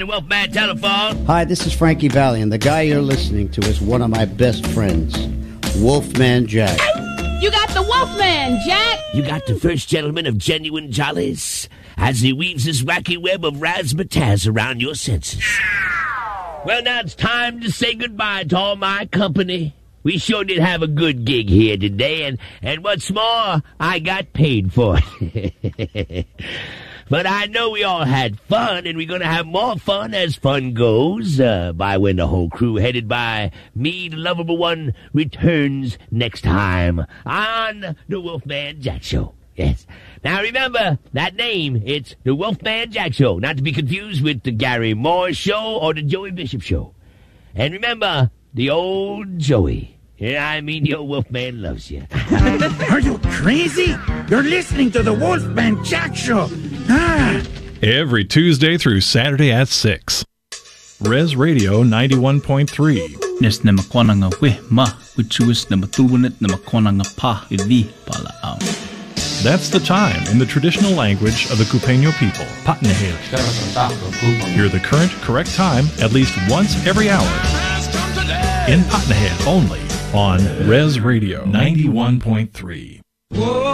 Wolfman Telephone. Hi, this is Frankie Valli, and the guy you're listening to is one of my best friends, Wolfman Jack. You got the Wolfman, Jack. You got the first gentleman of genuine jollies as he weaves his wacky web of razzmatazz around your senses. Well, now it's time to say goodbye to all my company. We sure did have a good gig here today, and what's more, I got paid for it. But I know we all had fun, and we're going to have more fun as fun goes, by when the whole crew, headed by me, the lovable one, returns next time on the Wolfman Jack Show. Yes. Now remember, that name, it's the Wolfman Jack Show, not to be confused with the Gary Moore Show or the Joey Bishop Show. And remember, the old Joey. Yeah, I mean, the old Wolfman loves you. Are you crazy? You're listening to the Wolfman Jack Show. Every Tuesday through Saturday at 6. Res Radio 91.3. Nes na makwana nga we ma, whichuis na matulunit na makwana nga pa, idi pala ang. That's the time in the traditional language of the Cupeño people. Patnahil. Hear the current, correct time at least once every hour. In Patnahil only on Res Radio 91.3.